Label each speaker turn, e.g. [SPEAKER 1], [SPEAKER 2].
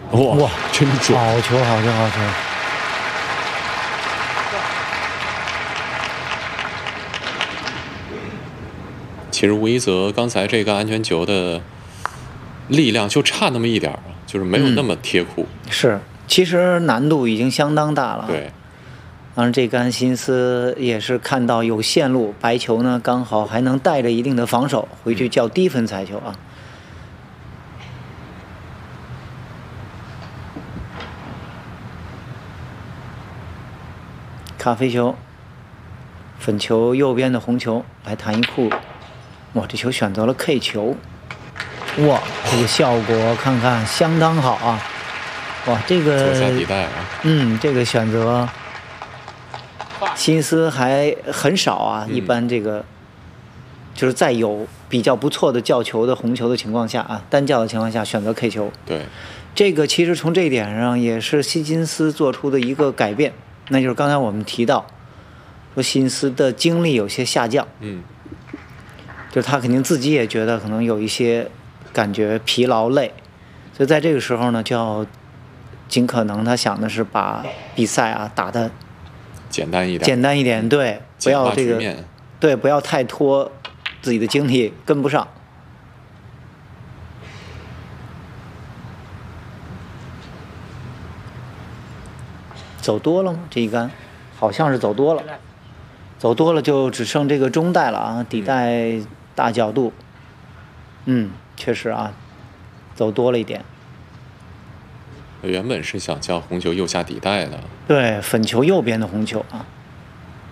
[SPEAKER 1] 哇，真准！
[SPEAKER 2] 好球，好球，好球！
[SPEAKER 1] 其实吴一泽刚才这个安全球的力量就差那么一点啊，就是没有那么贴库。
[SPEAKER 2] 是，其实难度已经相当大了。
[SPEAKER 1] 对。
[SPEAKER 2] 当然，这杆辛斯也是看到有线路，白球呢刚好还能带着一定的防守，回去较低分彩球啊。咖啡球，粉球右边的红球来弹一库，哇，这球选择了 K 球，哇，这个效果看看相当好啊，哇，这个
[SPEAKER 1] 左下底带啊，
[SPEAKER 2] 这个选择辛斯还很少啊，一般这个就是在有比较不错的叫球的红球的情况下啊，单叫的情况下选择 K 球，
[SPEAKER 1] 对，
[SPEAKER 2] 这个其实从这一点上也是辛斯做出的一个改变。那就是刚才我们提到，说辛斯的精力有些下降，就是他肯定自己也觉得可能有一些感觉疲劳累，所以在这个时候呢，就要尽可能他想的是把比赛啊打得
[SPEAKER 1] 简单一
[SPEAKER 2] 点，对，不要这个，对，不要太拖，自己的精力跟不上。走多了吗？这一杆好像是走多了，走多了就只剩这个中带了啊，底带大角度，确实啊，走多了一点。
[SPEAKER 1] 原本是想叫红球右下底带的，
[SPEAKER 2] 对，粉球右边的红球啊。